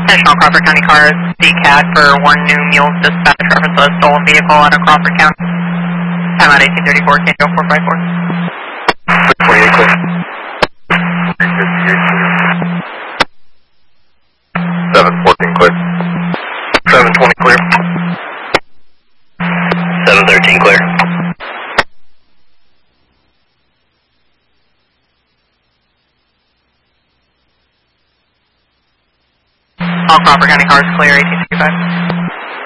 Additional Crawford County cars, DCAT for one new Mules dispatch reference to a stolen vehicle out of Crawford County. Time out 1834, Canto 454. 328 clear. 714 clear. 720 clear. 713 clear. All Crawford County cars clear, 1835.